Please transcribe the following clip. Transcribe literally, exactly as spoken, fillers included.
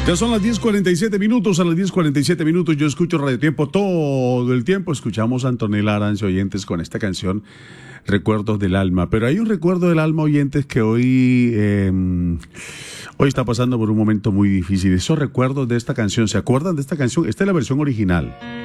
Ya son las diez cuarenta y siete minutos, a las diez cuarenta y siete minutos yo escucho Radio Tiempo todo el tiempo, escuchamos a Antonella Arancio, oyentes, con esta canción Recuerdos del Alma, pero hay un recuerdo del alma, oyentes, que hoy, eh, hoy está pasando por un momento muy difícil. Esos recuerdos de esta canción, ¿se acuerdan de esta canción? Esta es la versión original.